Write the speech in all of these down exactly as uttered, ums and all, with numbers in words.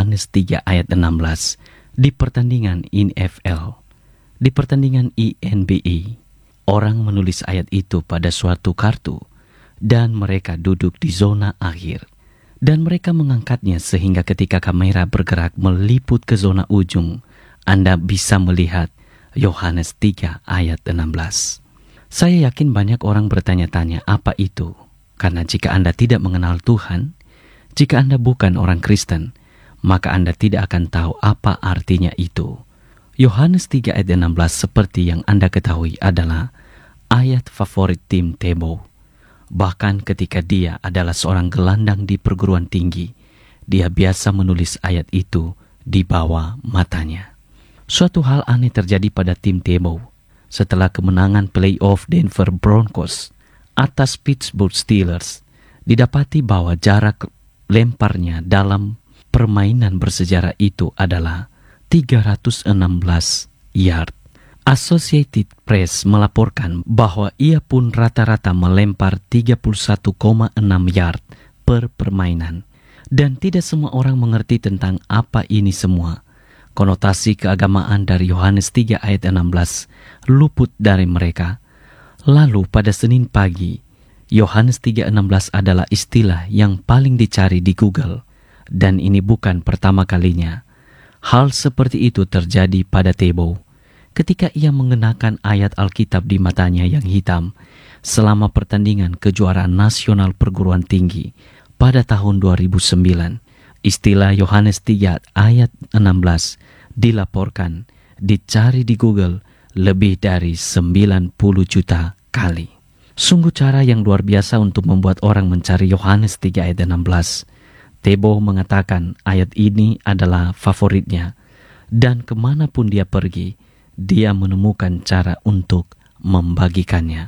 Yohanes tiga ayat enam belas di pertandingan N F L. Di pertandingan I N B A, orang menulis ayat itu pada suatu kartu dan mereka duduk di zona akhir. Dan mereka mengangkatnya sehingga ketika kamera bergerak meliput ke zona ujung, Anda bisa melihat Yohanes tiga ayat enam belas. Saya yakin banyak orang bertanya-tanya apa itu. Karena jika Anda tidak mengenal Tuhan, jika Anda bukan orang Kristen, maka Anda tidak akan tahu apa artinya itu. Yohanes tiga ayat enam belas seperti yang Anda ketahui adalah ayat favorit tim Tebow. Bahkan ketika dia adalah seorang gelandang di perguruan tinggi, dia biasa menulis ayat itu di bawah matanya. Suatu hal aneh terjadi pada tim Tebow. Setelah kemenangan playoff Denver Broncos atas Pittsburgh Steelers, didapati bahwa jarak lemparnya dalam permainan bersejarah itu adalah tiga ratus enam belas yard. Associated Press melaporkan bahwa ia pun rata-rata melempar tiga puluh satu koma enam yard per permainan. Dan tidak semua orang mengerti tentang apa ini semua. Konotasi keagamaan dari Yohanes tiga ayat enam belas luput dari mereka. Lalu pada Senin pagi, Yohanes tiga enam belas adalah istilah yang paling dicari di Google. Dan ini bukan pertama kalinya. Hal seperti itu terjadi pada Tebow ketika ia mengenakan ayat Alkitab di matanya yang hitam selama pertandingan kejuaraan nasional perguruan tinggi pada tahun dua ribu sembilan. Istilah Yohanes tiga ayat enam belas dilaporkan dicari di Google lebih dari sembilan puluh juta kali. Sungguh cara yang luar biasa untuk membuat orang mencari Yohanes tiga ayat enam belas. Tebow mengatakan ayat ini adalah favoritnya, dan kemanapun dia pergi, dia menemukan cara untuk membagikannya.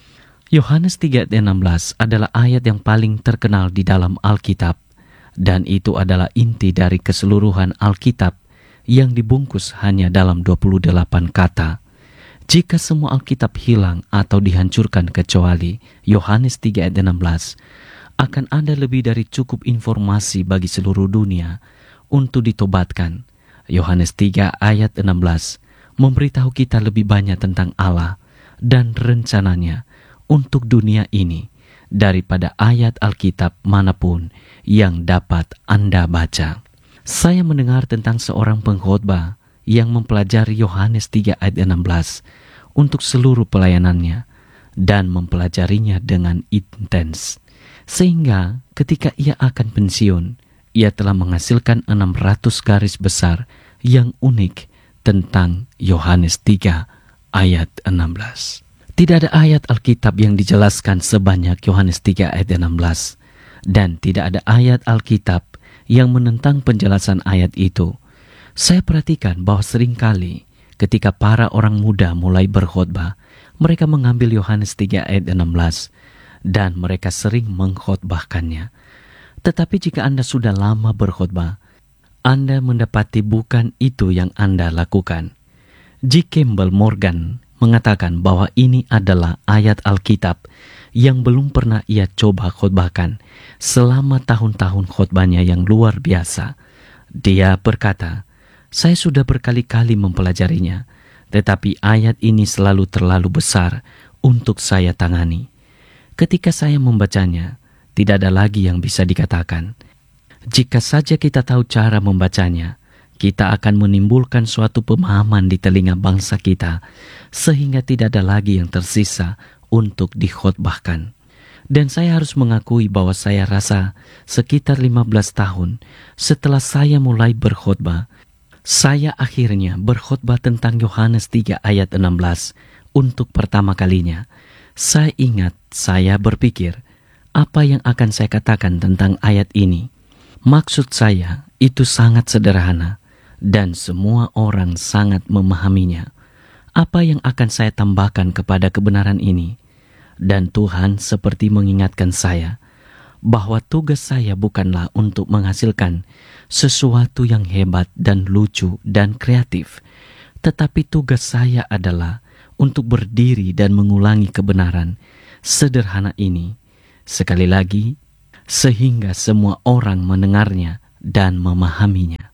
Yohanes tiga ayat enam belas adalah ayat yang paling terkenal di dalam Alkitab, dan itu adalah inti dari keseluruhan Alkitab yang dibungkus hanya dalam dua puluh delapan kata. Jika semua Alkitab hilang atau dihancurkan kecuali Yohanes tiga ayat enam belas, akan ada lebih dari cukup informasi bagi seluruh dunia untuk ditobatkan. Yohanes tiga ayat enam belas memberitahu kita lebih banyak tentang Allah dan rencananya untuk dunia ini daripada ayat Alkitab manapun yang dapat Anda baca. Saya mendengar tentang seorang pengkhotbah yang mempelajari Yohanes tiga ayat enam belas untuk seluruh pelayanannya dan mempelajarinya dengan intens. Sehingga ketika ia akan pensiun, ia telah menghasilkan enam ratus garis besar yang unik tentang Yohanes tiga ayat enam belas. Tidak ada ayat Alkitab yang dijelaskan sebanyak Yohanes tiga ayat enam belas. Dan tidak ada ayat Alkitab yang menentang penjelasan ayat itu. Saya perhatikan bahwa seringkali ketika para orang muda mulai berkhotbah, mereka mengambil Yohanes tiga ayat enam belas dan mereka sering mengkhotbahkannya. Tetapi jika Anda sudah lama berkhotbah, Anda mendapati bukan itu yang Anda lakukan. G. Campbell Morgan mengatakan bahwa ini adalah ayat Alkitab yang belum pernah ia coba khotbahkan selama tahun-tahun khotbahnya yang luar biasa. Dia berkata, "Saya sudah berkali-kali mempelajarinya, tetapi ayat ini selalu terlalu besar untuk saya tangani. Ketika saya membacanya, tidak ada lagi yang bisa dikatakan. Jika saja kita tahu cara membacanya, kita akan menimbulkan suatu pemahaman di telinga bangsa kita, sehingga tidak ada lagi yang tersisa untuk dikhotbahkan." Dan saya harus mengakui bahwa saya rasa sekitar lima belas tahun setelah saya mulai berkhotbah, saya akhirnya berkhotbah tentang Yohanes tiga ayat enam belas untuk pertama kalinya. Saya ingat, saya berpikir, apa yang akan saya katakan tentang ayat ini? Maksud saya, itu sangat sederhana, dan semua orang sangat memahaminya. Apa yang akan saya tambahkan kepada kebenaran ini? Dan Tuhan seperti mengingatkan saya, bahwa tugas saya bukanlah untuk menghasilkan sesuatu yang hebat dan lucu dan kreatif, tetapi tugas saya adalah untuk berdiri dan mengulangi kebenaran sederhana ini, sekali lagi, sehingga semua orang mendengarnya dan memahaminya.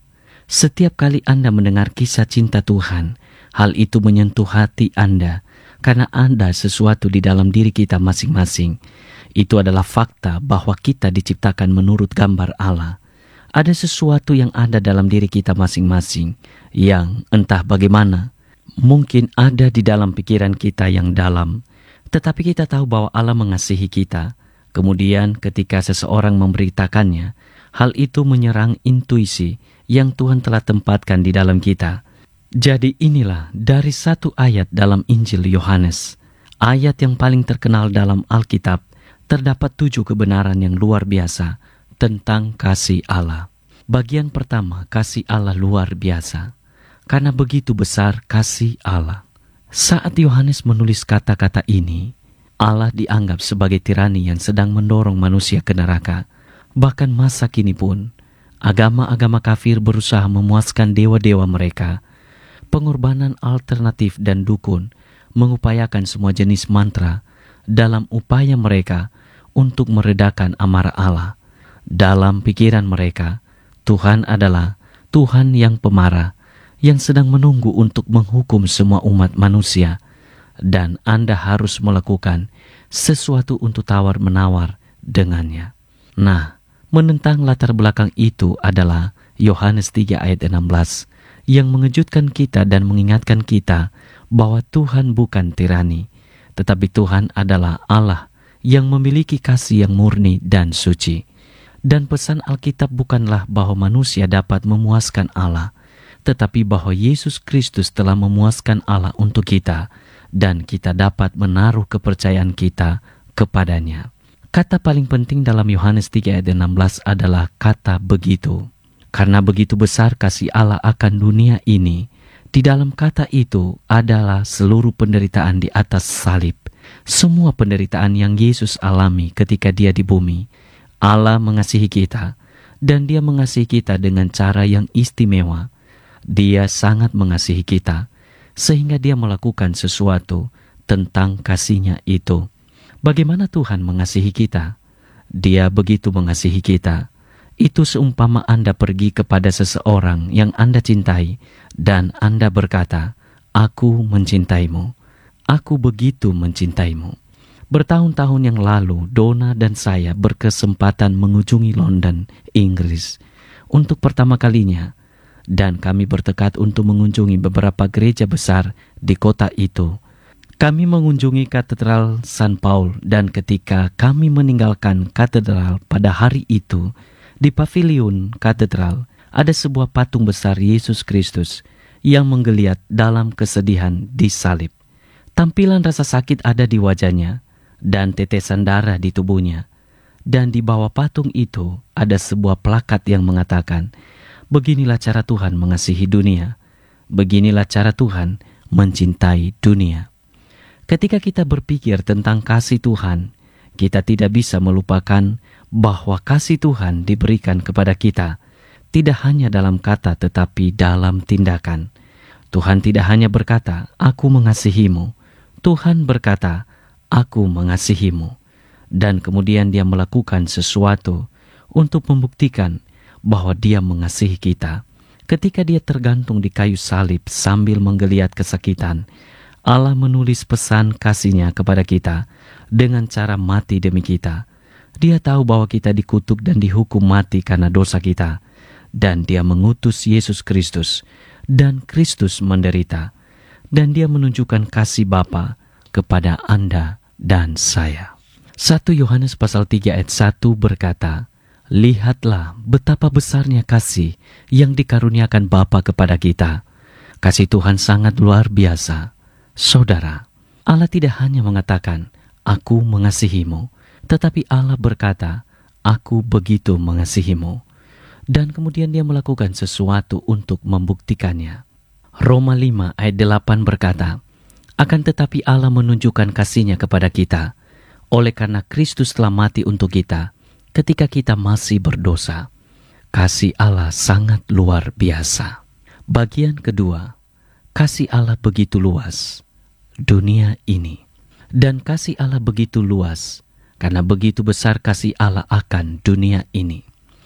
Setiap kali Anda mendengar kisah cinta Tuhan, hal itu menyentuh hati Anda karena ada sesuatu di dalam diri kita masing-masing. Itu adalah fakta bahwa kita diciptakan menurut gambar Allah. Ada sesuatu yang ada dalam diri kita masing-masing yang entah bagaimana, mungkin ada di dalam pikiran kita yang dalam, tetapi kita tahu bahwa Allah mengasihi kita. Kemudian ketika seseorang memberitakannya, hal itu menyerang intuisi yang Tuhan telah tempatkan di dalam kita. Jadi inilah dari satu ayat dalam Injil Yohanes, ayat yang paling terkenal dalam Alkitab, terdapat tujuh kebenaran yang luar biasa tentang kasih Allah. Bagian pertama, kasih Allah luar biasa. Karena begitu besar kasih Allah. Saat Yohanes menulis kata-kata ini, Allah dianggap sebagai tirani yang sedang mendorong manusia ke neraka. Bahkan masa kini pun, agama-agama kafir berusaha memuaskan dewa-dewa mereka. Pengorbanan alternatif dan dukun mengupayakan semua jenis mantra dalam upaya mereka untuk meredakan amarah Allah. Dalam pikiran mereka, Tuhan adalah Tuhan yang pemarah, yang sedang menunggu untuk menghukum semua umat manusia. Dan Anda harus melakukan sesuatu untuk tawar-menawar dengannya. Nah, menentang latar belakang itu adalah Yohanes tiga ayat enam belas yang mengejutkan kita dan mengingatkan kita bahwa Tuhan bukan tirani, tetapi Tuhan adalah Allah yang memiliki kasih yang murni dan suci. Dan pesan Alkitab bukanlah bahwa manusia dapat memuaskan Allah, tetapi bahwa Yesus Kristus telah memuaskan Allah untuk kita, dan kita dapat menaruh kepercayaan kita kepadanya. Kata paling penting dalam Yohanes tiga ayat enam belas adalah kata begitu. Karena begitu besar kasih Allah akan dunia ini, di dalam kata itu adalah seluruh penderitaan di atas salib. Semua penderitaan yang Yesus alami ketika dia di bumi. Allah mengasihi kita, dan dia mengasihi kita dengan cara yang istimewa. Dia sangat mengasihi kita, sehingga dia melakukan sesuatu tentang kasihnya itu. Bagaimana Tuhan mengasihi kita? Dia begitu mengasihi kita. Itu seumpama Anda pergi kepada seseorang yang Anda cintai dan Anda berkata, "Aku mencintaimu. Aku begitu mencintaimu." Bertahun-tahun yang lalu, Donna dan saya berkesempatan mengunjungi London, Inggris, untuk pertama kalinya, dan kami bertekad untuk mengunjungi beberapa gereja besar di kota itu. Kami mengunjungi katedral San Paul, dan ketika kami meninggalkan katedral pada hari itu, di paviliun katedral ada sebuah patung besar Yesus Kristus yang menggeliat dalam kesedihan di salib. Tampilan rasa sakit ada di wajahnya dan tetesan darah di tubuhnya. Dan di bawah patung itu ada sebuah plakat yang mengatakan, "Beginilah cara Tuhan mengasihi dunia. Beginilah cara Tuhan mencintai dunia." Ketika kita berpikir tentang kasih Tuhan, kita tidak bisa melupakan bahwa kasih Tuhan diberikan kepada kita, tidak hanya dalam kata tetapi dalam tindakan. Tuhan tidak hanya berkata, "Aku mengasihimu." Tuhan berkata, "Aku mengasihimu." Dan kemudian dia melakukan sesuatu untuk membuktikan bahwa dia mengasihi kita. Ketika dia tergantung di kayu salib sambil menggeliat kesakitan, Allah menulis pesan kasih-Nya kepada kita dengan cara mati demi kita. Dia tahu bahwa kita dikutuk dan dihukum mati karena dosa kita. Dan dia mengutus Yesus Kristus, dan Kristus menderita. Dan dia menunjukkan kasih Bapa kepada Anda dan saya. satu Yohanes pasal tiga ayat satu berkata, "Lihatlah betapa besarnya kasih yang dikaruniakan Bapa kepada kita. Kasih Tuhan sangat luar biasa." Saudara, Allah tidak hanya mengatakan, "Aku mengasihimu," tetapi Allah berkata, "Aku begitu mengasihimu." Dan kemudian dia melakukan sesuatu untuk membuktikannya. Roma lima ayat delapan berkata, "Akan tetapi Allah menunjukkan kasih-Nya kepada kita, oleh karena Kristus telah mati untuk kita, ketika kita masih berdosa." Kasih Allah sangat luar biasa. Bagian kedua, kasih Allah begitu luas dunia ini. Dan kasih Allah begitu luas, karena begitu besar kasih Allah akan dunia ini.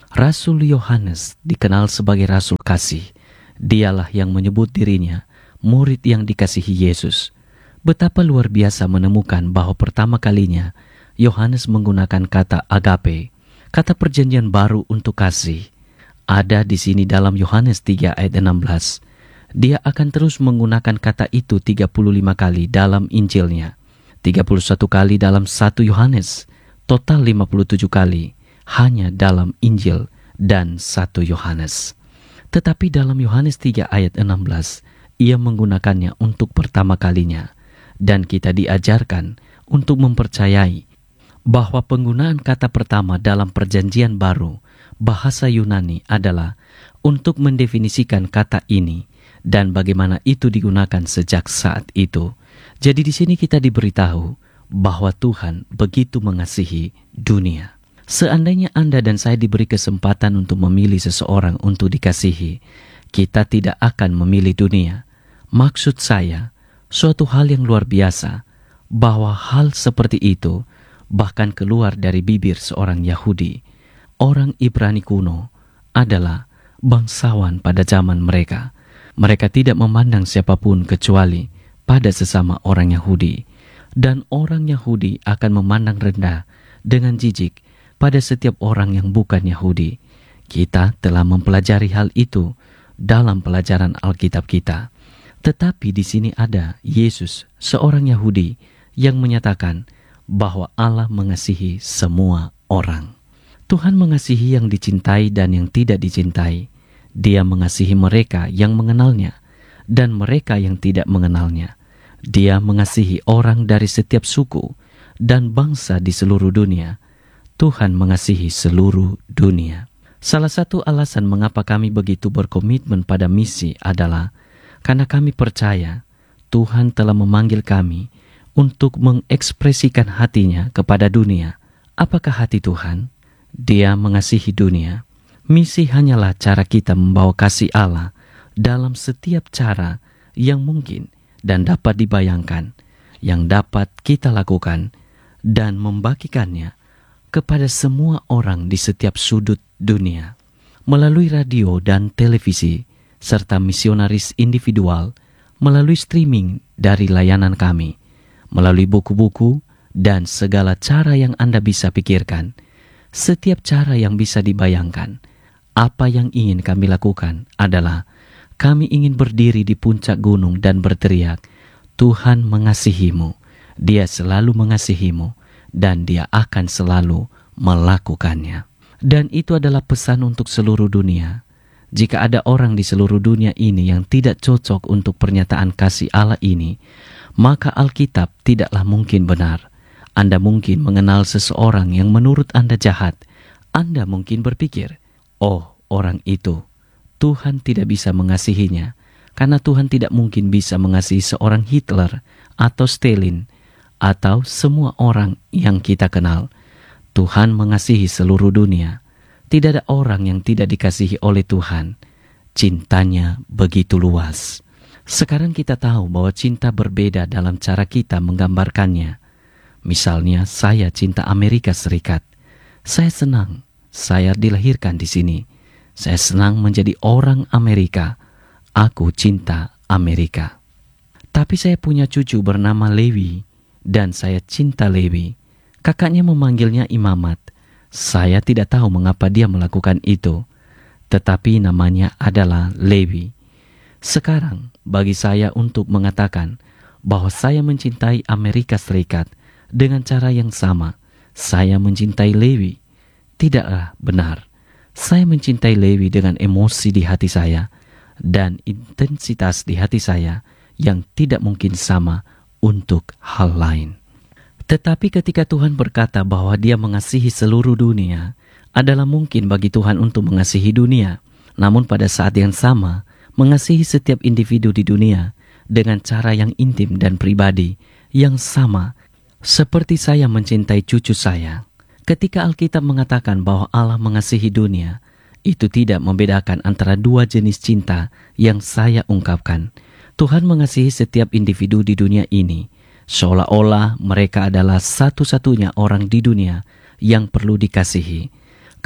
Rasul Yohanes dikenal sebagai Rasul Kasih. Dialah yang menyebut dirinya murid yang dikasihi Yesus. Betapa luar biasa menemukan bahwa pertama kalinya Yohanes menggunakan kata agape, kata perjanjian baru untuk kasih. Ada di sini dalam Yohanes tiga ayat enam belas. Dia akan terus menggunakan kata itu tiga puluh lima kali dalam Injilnya, tiga puluh satu kali dalam satu Yohanes, total lima puluh tujuh kali hanya dalam Injil dan satu Yohanes. Tetapi dalam Yohanes tiga ayat enam belas, ia menggunakannya untuk pertama kalinya, dan kita diajarkan untuk mempercayai bahwa penggunaan kata pertama dalam perjanjian baru, bahasa Yunani, adalah untuk mendefinisikan kata ini dan bagaimana itu digunakan sejak saat itu. Jadi di sini kita diberitahu bahwa Tuhan begitu mengasihi dunia. Seandainya Anda dan saya diberi kesempatan untuk memilih seseorang untuk dikasihi, kita tidak akan memilih dunia. Maksud saya, suatu hal yang luar biasa, bahwa hal seperti itu bahkan keluar dari bibir seorang Yahudi. Orang Ibrani kuno adalah bangsawan pada zaman mereka. Mereka tidak memandang siapapun kecuali pada sesama orang Yahudi. Dan orang Yahudi akan memandang rendah dengan jijik pada setiap orang yang bukan Yahudi. Kita telah mempelajari hal itu dalam pelajaran Alkitab kita. Tetapi di sini ada Yesus, seorang Yahudi, yang menyatakan bahwa Allah mengasihi semua orang. Tuhan mengasihi yang dicintai dan yang tidak dicintai. Dia mengasihi mereka yang mengenalnya dan mereka yang tidak mengenalnya. Dia mengasihi orang dari setiap suku dan bangsa di seluruh dunia. Tuhan mengasihi seluruh dunia. Salah satu alasan mengapa kami begitu berkomitmen pada misi adalah karena kami percaya Tuhan telah memanggil kami untuk mengekspresikan hatinya kepada dunia. Apakah hati Tuhan? Dia mengasihi dunia. Misi hanyalah cara kita membawa kasih Allah dalam setiap cara yang mungkin dan dapat dibayangkan, yang dapat kita lakukan dan membagikannya kepada semua orang di setiap sudut dunia. Melalui radio dan televisi, serta misionaris individual, melalui streaming dari layanan kami, melalui buku-buku dan segala cara yang Anda bisa pikirkan, setiap cara yang bisa dibayangkan. Apa yang ingin kami lakukan adalah kami ingin berdiri di puncak gunung dan berteriak, Tuhan mengasihimu, Dia selalu mengasihimu, dan Dia akan selalu melakukannya. Dan itu adalah pesan untuk seluruh dunia. Jika ada orang di seluruh dunia ini yang tidak cocok untuk pernyataan kasih Allah ini, maka Alkitab tidaklah mungkin benar. Anda mungkin mengenal seseorang yang menurut Anda jahat. Anda mungkin berpikir, oh, orang itu, Tuhan tidak bisa mengasihinya, karena Tuhan tidak mungkin bisa mengasihi seorang Hitler atau Stalin, atau semua orang yang kita kenal. Tuhan mengasihi seluruh dunia. Tidak ada orang yang tidak dikasihi oleh Tuhan. Cintanya begitu luas. Sekarang kita tahu bahwa cinta berbeda dalam cara kita menggambarkannya. Misalnya, saya cinta Amerika Serikat. Saya senang. Saya dilahirkan di sini. Saya senang menjadi orang Amerika. Aku cinta Amerika. Tapi saya punya cucu bernama Lewi, dan saya cinta Lewi. Kakaknya memanggilnya Imamat. Saya tidak tahu mengapa dia melakukan itu, tetapi namanya adalah Lewi. Sekarang, bagi saya untuk mengatakan bahwa saya mencintai Amerika Serikat dengan cara yang sama, saya mencintai Lewi, tidaklah benar. Saya mencintai Lewi dengan emosi di hati saya dan intensitas di hati saya yang tidak mungkin sama untuk hal lain. Tetapi ketika Tuhan berkata bahwa Dia mengasihi seluruh dunia, adalah mungkin bagi Tuhan untuk mengasihi dunia, namun pada saat yang sama, mengasihi setiap individu di dunia dengan cara yang intim dan pribadi yang sama, seperti saya mencintai cucu saya. Ketika Alkitab mengatakan bahwa Allah mengasihi dunia, itu tidak membedakan antara dua jenis cinta yang saya ungkapkan. Tuhan mengasihi setiap individu di dunia ini, seolah-olah mereka adalah satu-satunya orang di dunia yang perlu dikasihi.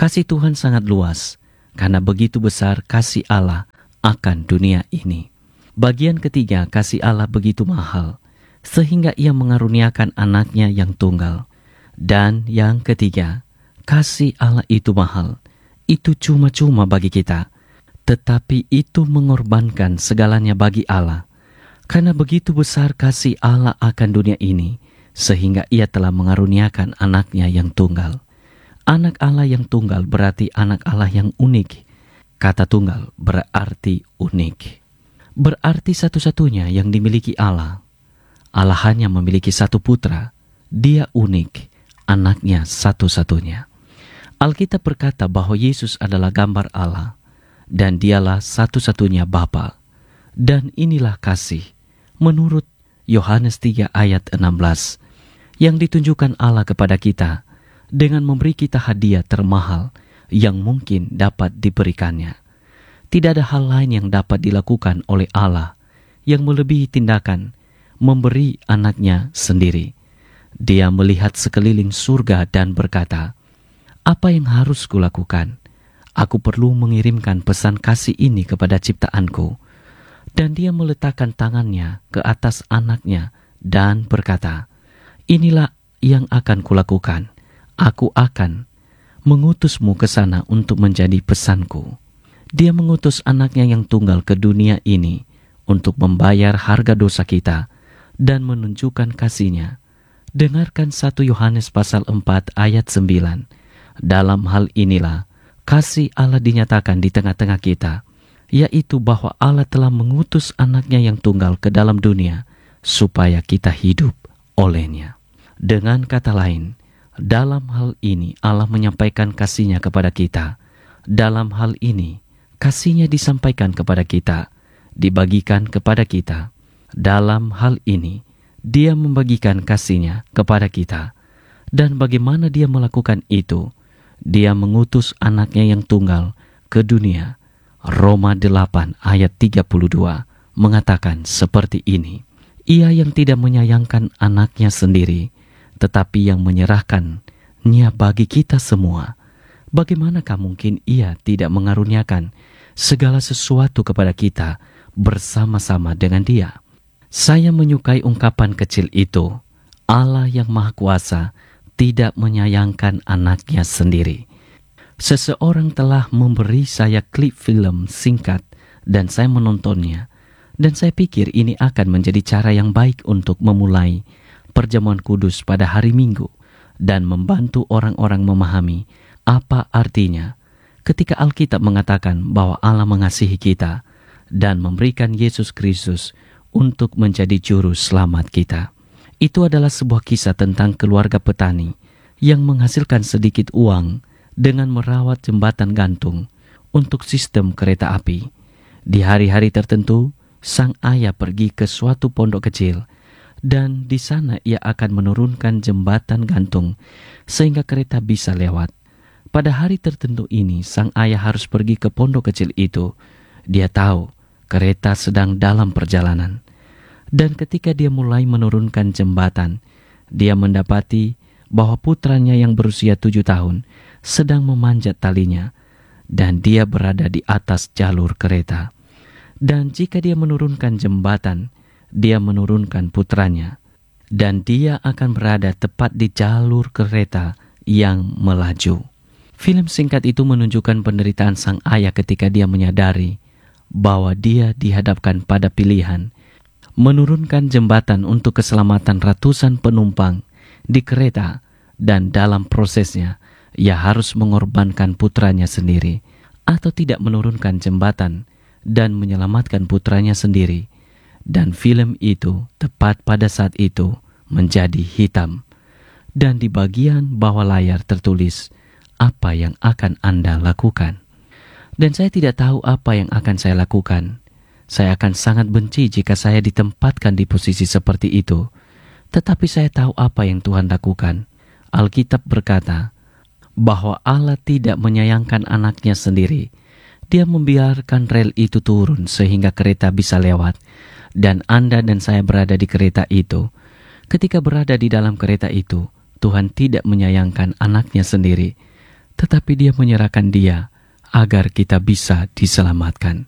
Kasih Tuhan sangat luas, karena begitu besar kasih Allah akan dunia ini. Bagian ketiga, kasih Allah begitu mahal, sehingga ia mengaruniakan anaknya yang tunggal. Dan yang ketiga, kasih Allah itu mahal, itu cuma-cuma bagi kita, tetapi itu mengorbankan segalanya bagi Allah. Karena begitu besar kasih Allah akan dunia ini, sehingga ia telah mengaruniakan anaknya yang tunggal. Anak Allah yang tunggal berarti anak Allah yang unik. Kata tunggal berarti unik. Berarti satu-satunya yang dimiliki Allah. Allah hanya memiliki satu putra. Dia unik, anaknya satu-satunya. Alkitab berkata bahwa Yesus adalah gambar Allah, dan dialah satu-satunya Bapa. Dan inilah kasih, menurut Yohanes tiga ayat enam belas, yang ditunjukkan Allah kepada kita, dengan memberi kita hadiah termahal yang mungkin dapat diberikannya. Tidak ada hal lain yang dapat dilakukan oleh Allah yang melebihi tindakan memberi anaknya sendiri. Dia melihat sekeliling surga dan berkata, "Apa yang harus kulakukan? Aku perlu mengirimkan pesan kasih ini kepada ciptaanku." Dan dia meletakkan tangannya ke atas anaknya dan berkata, "Inilah yang akan kulakukan. Aku akan mengutusmu ke sana untuk menjadi pesanku." Dia mengutus anaknya yang tunggal ke dunia ini untuk membayar harga dosa kita dan menunjukkan kasih-Nya. Dengarkan satu Yohanes pasal empat ayat sembilan. Dalam hal inilah kasih Allah dinyatakan di tengah-tengah kita, yaitu bahwa Allah telah mengutus anaknya yang tunggal ke dalam dunia supaya kita hidup olehnya. Dengan kata lain, dalam hal ini Allah menyampaikan kasih-Nya kepada kita. Dalam hal ini kasih-Nya disampaikan kepada kita, dibagikan kepada kita. Dalam hal ini Dia membagikan kasih-Nya kepada kita. Dan bagaimana Dia melakukan itu? Dia mengutus anaknya yang tunggal ke dunia. Roma delapan ayat tiga puluh dua mengatakan seperti ini. Ia yang tidak menyayangkan anaknya sendiri, tetapi yang menyerahkannya bagi kita semua, bagaimanakah mungkin Ia tidak mengaruniakan segala sesuatu kepada kita bersama-sama dengan Dia? Saya menyukai ungkapan kecil itu. Allah yang Maha Kuasa tidak menyayangkan anaknya sendiri. Seseorang telah memberi saya klip film singkat dan saya menontonnya. Dan saya pikir ini akan menjadi cara yang baik untuk memulai perjamuan kudus pada hari Minggu dan membantu orang-orang memahami apa artinya ketika Alkitab mengatakan bahwa Allah mengasihi kita dan memberikan Yesus Kristus untuk menjadi juru selamat kita. Itu adalah sebuah kisah tentang keluarga petani yang menghasilkan sedikit uang dengan merawat jembatan gantung untuk sistem kereta api. Di hari-hari tertentu, sang ayah pergi ke suatu pondok kecil dan di sana ia akan menurunkan jembatan gantung sehingga kereta bisa lewat. Pada hari tertentu ini, sang ayah harus pergi ke pondok kecil itu. Dia tahu kereta sedang dalam perjalanan. Dan ketika dia mulai menurunkan jembatan, dia mendapati bahwa putranya yang berusia tujuh tahun sedang memanjat talinya, dan dia berada di atas jalur kereta. Dan jika dia menurunkan jembatan, dia menurunkan putranya, dan dia akan berada tepat di jalur kereta yang melaju. Film singkat itu menunjukkan penderitaan sang ayah ketika dia menyadari bahwa dia dihadapkan pada pilihan menurunkan jembatan untuk keselamatan ratusan penumpang di kereta, dan dalam prosesnya ia harus mengorbankan putranya sendiri, atau tidak menurunkan jembatan dan menyelamatkan putranya sendiri. Dan film itu tepat pada saat itu menjadi hitam, dan di bagian bawah layar tertulis, "Apa yang akan Anda lakukan?" Dan saya tidak tahu apa yang akan saya lakukan. Saya akan sangat benci jika saya ditempatkan di posisi seperti itu. Tetapi saya tahu apa yang Tuhan lakukan. Alkitab berkata bahwa Allah tidak menyayangkan anaknya sendiri. Dia membiarkan rel itu turun sehingga kereta bisa lewat. Dan Anda dan saya berada di kereta itu. Ketika berada di dalam kereta itu, Tuhan tidak menyayangkan anaknya sendiri, tetapi Dia menyerahkan Dia agar kita bisa diselamatkan.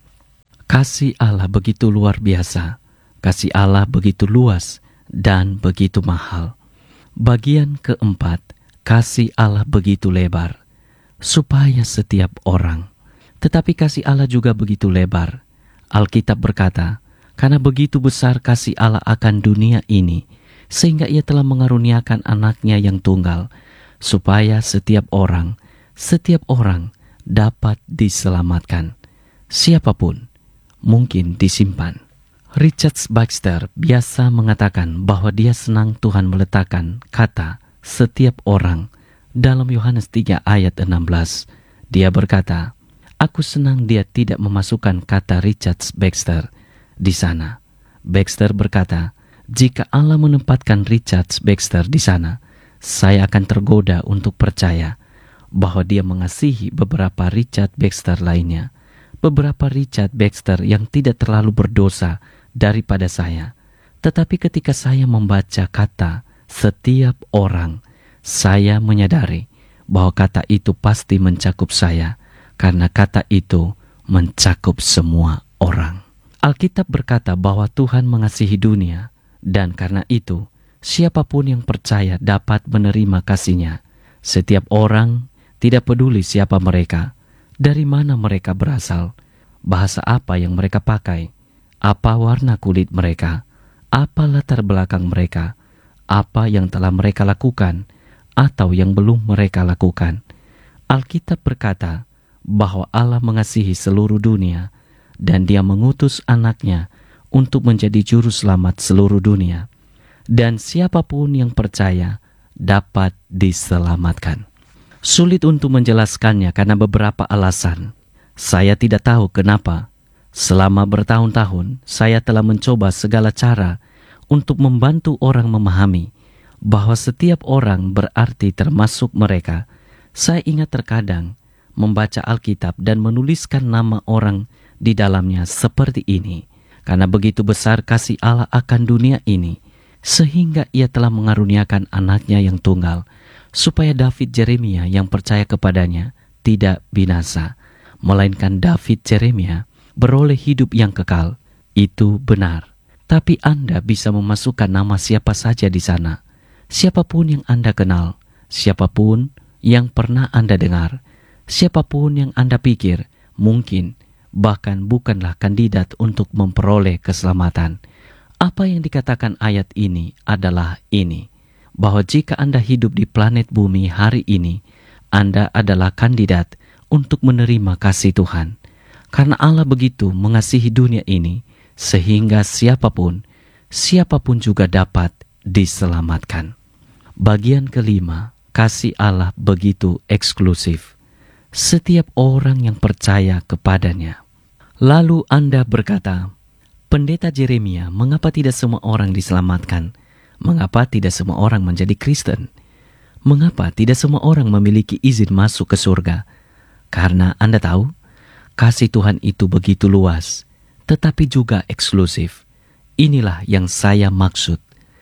Kasih Allah begitu luar biasa, kasih Allah begitu luas dan begitu mahal. Bagian keempat, kasih Allah begitu lebar, supaya setiap orang. Tetapi kasih Allah juga begitu lebar. Alkitab berkata, karena begitu besar kasih Allah akan dunia ini, sehingga Ia telah mengaruniakan anaknya yang tunggal, supaya setiap orang, setiap orang dapat diselamatkan. Siapapun mungkin disimpan. Richard Baxter biasa mengatakan bahwa dia senang Tuhan meletakkan kata setiap orang dalam Yohanes tiga ayat enam belas. Dia berkata, aku senang Dia tidak memasukkan kata Richard Baxter di sana. Baxter berkata, jika Allah menempatkan Richard Baxter di sana, saya akan tergoda untuk percaya bahwa Dia mengasihi beberapa Richard Baxter lainnya. Beberapa Richard Baxter yang tidak terlalu berdosa daripada saya. Tetapi ketika saya membaca kata setiap orang, saya menyadari bahwa kata itu pasti mencakup saya, karena kata itu mencakup semua orang. Alkitab berkata bahwa Tuhan mengasihi dunia, dan karena itu siapapun yang percaya dapat menerima kasih-Nya. Setiap orang, tidak peduli siapa mereka, dari mana mereka berasal, bahasa apa yang mereka pakai, apa warna kulit mereka, apa latar belakang mereka, apa yang telah mereka lakukan, atau yang belum mereka lakukan. Alkitab berkata bahwa Allah mengasihi seluruh dunia, dan Dia mengutus anaknya untuk menjadi juru selamat seluruh dunia. Dan siapapun yang percaya dapat diselamatkan. Sulit untuk menjelaskannya karena beberapa alasan. Saya tidak tahu kenapa. Selama bertahun-tahun, saya telah mencoba segala cara untuk membantu orang memahami bahwa setiap orang berarti termasuk mereka. Saya ingat terkadang membaca Alkitab dan menuliskan nama orang di dalamnya seperti ini. Karena begitu besar kasih Allah akan dunia ini, sehingga Ia telah mengaruniakan anaknya yang tunggal, supaya David Jeremia yang percaya kepadanya tidak binasa, melainkan David Jeremia beroleh hidup yang kekal. Itu benar. Tapi Anda bisa memasukkan nama siapa saja di sana. Siapapun yang Anda kenal, siapapun yang pernah Anda dengar, siapapun yang Anda pikir mungkin bahkan bukanlah kandidat untuk memperoleh keselamatan. Apa yang dikatakan ayat ini adalah ini, bahwa jika Anda hidup di planet bumi hari ini, Anda adalah kandidat untuk menerima kasih Tuhan. Karena Allah begitu mengasihi dunia ini, sehingga siapapun, siapapun juga dapat diselamatkan. Bagian kelima, kasih Allah begitu eksklusif. Setiap orang yang percaya kepadanya. Lalu Anda berkata, Pendeta Jeremia, mengapa tidak semua orang diselamatkan? Mengapa tidak semua orang menjadi Kristen? Mengapa tidak semua orang memiliki izin masuk ke surga? Karena Anda tahu, kasih Tuhan itu begitu luas, tetapi juga eksklusif. Inilah yang saya maksud.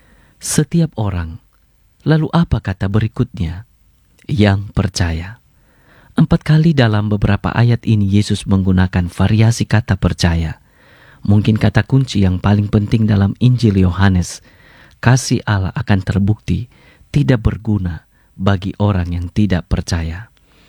Setiap orang. Lalu apa kata berikutnya? Yang percaya. Empat kali dalam beberapa ayat ini Yesus menggunakan variasi kata percaya. Mungkin kata kunci yang paling penting dalam Injil Yohanes, kasih Allah akan terbukti tidak berguna bagi orang yang tidak percaya.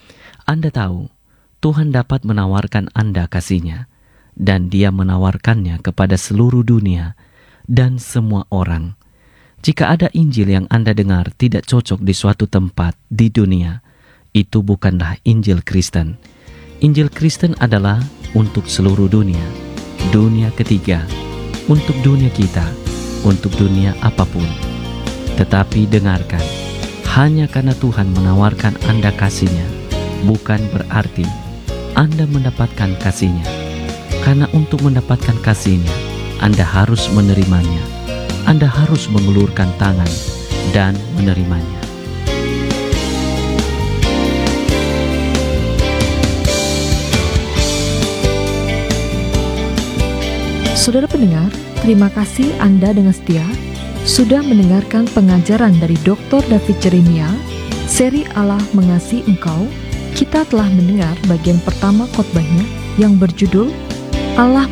Anda tahu, Tuhan dapat menawarkan Anda kasih-Nya, dan Dia menawarkannya kepada seluruh dunia dan semua orang. Jika ada Injil yang Anda dengar tidak cocok di suatu tempat di dunia, itu bukanlah Injil Kristen. Injil Kristen adalah untuk seluruh dunia, dunia ketiga, untuk dunia kita, untuk dunia apapun. Tetapi dengarkan, hanya karena Tuhan menawarkan Anda kasih-Nya, bukan berarti Anda mendapatkan kasih-Nya. Karena untuk mendapatkan kasih-Nya, Anda harus menerimanya. Anda harus mengulurkan tangan dan menerimanya. Saudara pendengar, terima kasih Anda dengan setia sudah mendengarkan pengajaran dari doktor David Jeremia, seri Allah Mengasihi Engkau, Kita telah mendengar bagian pertama khotbahnya yang berjudul Allah